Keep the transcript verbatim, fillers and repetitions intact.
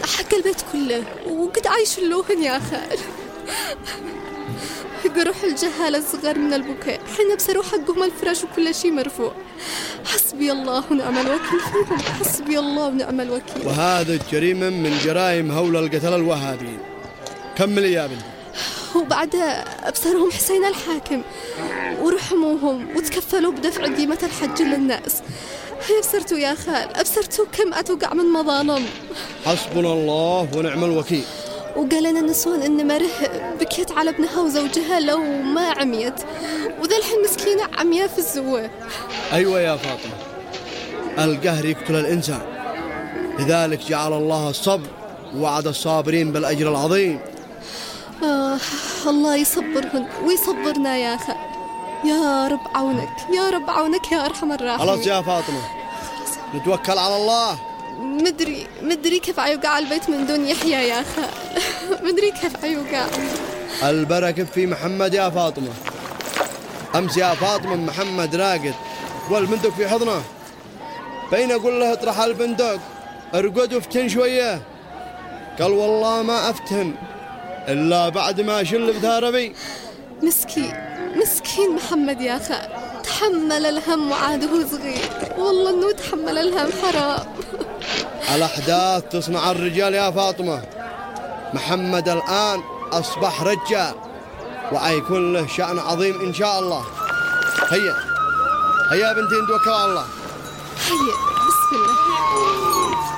حق البيت كله وقد عايش اللوهن يا خال. قروح الجهالة الصغار من البكاء حين بسروا حقهم الفراش وكل شيء مرفوع. حسبي الله ونعم الوكيل فيهم، حسبي الله ونعم الوكيل. وهذا جريمة من جرائم هول القتل الوهابيين. كمل يا بنت. وبعدها أبصرهم حسين الحاكم ورحموهم وتكفلوا بدفع قيمة الحج للناس. أبصرتوا يا خال، أبصرتوا كم أتوقع من مظالم. حسبنا الله ونعم الوكيل. وقال لنا النسوان إن مره بكيت على ابنها وزوجها لو ما عميت، وذا الحين مسكينة عمياء في الزوار. أيوة يا فاطمة، القهر يقتل الإنسان، لذلك جعل الله الصبر ووعد الصابرين بالأجر العظيم. آه الله يصبرهن ويصبرنا يا خال. يا رب عونك، يا رب عونك يا أرحم الراحمين. خلاص يا فاطمة، نتوكل على الله. مدري مدري كيف عيوقع البيت من دون يحيى يا خال. مدري كيف عيوقع. البركة في محمد يا فاطمة. أمس يا فاطمة محمد راقد والبندق في حضنه، بين أقول له اطرح البندق ارقد وافتن شوية، قال والله ما أفتن إلا بعد ما شل بثاربي. مسكين مسكين محمد يا خال، تحمل الهم وعاده صغير، والله انه تحمل الهم حرام. الأحداث تصنع الرجال يا فاطمة. محمد الآن أصبح رجال وأيكون له شأن عظيم إن شاء الله. هيا هيا بنتي نتوكل على الله. هيا بسم الله.